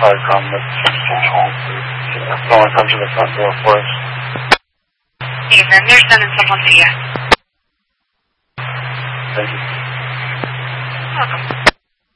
Come with someone come to the front door for us. Evening, they're sending someone to you. Thank you. Welcome.